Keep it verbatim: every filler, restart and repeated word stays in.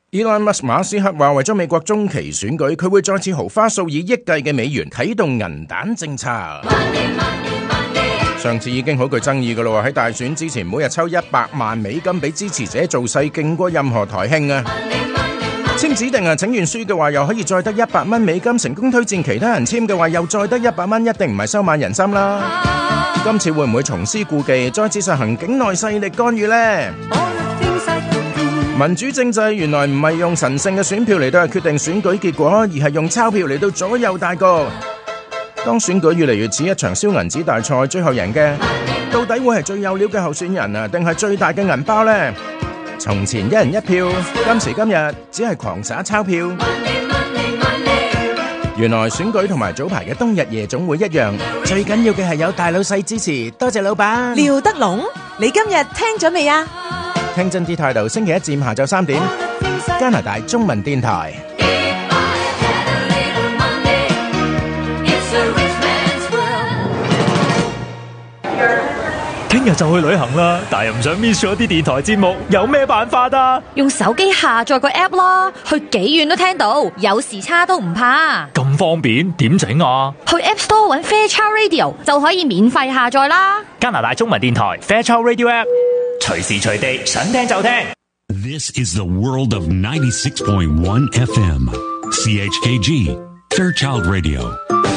Elon Musk 馬斯克話為咗美國中期選舉，佢會再次豪花數以億計嘅美元啟動銀彈政策。Money, money, money. 上次已經好具爭議㗎咯喎，喺大選之前每日抽一百萬美金俾支持者做勢，勁過任何台慶啊！簽指定啊，請願書嘅話又可以再得一百蚊美金，成功推薦其他人簽嘅話又再得一百蚊，一定唔係收買人心啦。今次會唔會重施故技，再次實行境內勢力干預呢？民主政制原來唔係用神聖嘅選票嚟到決定選舉結果，而係用鈔票嚟到左右大局。當選舉越嚟越似一場燒銀紙大賽，最後贏嘅到底會係最有料嘅候選人啊，定係最大嘅銀包呢？從前一人一票，今時今日只係狂撒鈔票。原來選舉同埋早排嘅冬日夜總會一樣，最緊要嘅係有大老細支持。多謝老闆。 廖德龍，你今日聽咗未啊？ 聽真啲態度，星期一至五下晝三點，加拿大中文電台。 聽日就去旅行啦，但係又唔想 miss 咗啲電台節目，有咩辦法啊？ 用手機下載個 app 啦，去幾遠都聽到，有時差都唔怕。 咁方便，點整啊？ 去 App Store 揾 Fairchild Radio 就可以免費下載啦。 加拿大中文電台 Fairchild Radio App， 隨時隨地想聽就聽。 This is the world of ninety-six point one F M C H K G Fairchild Radio。